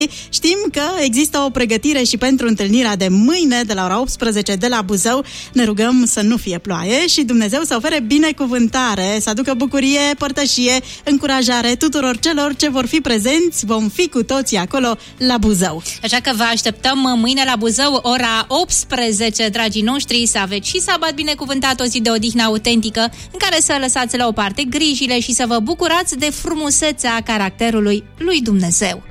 Știm că există o pregătire și pentru întâlnirea de mâine de la ora 18 de la Buzău. Ne rugăm să nu fie ploaie și Dumnezeu să ofere binecuvântare, să aducă bucurie, părtășie, încurajare tuturor celor ce vor fi prezenți. Vom fi cu toții acolo la Buzău. Așa că vă așteptăm mâine la Buzău, ora 18, dragii noștri, să aveți și sabat binecuvântat, o zi de odihnă autentică, în care să lăsați la o parte grijile și să vă bucurați de frumusețea caracterului lui Dumnezeu.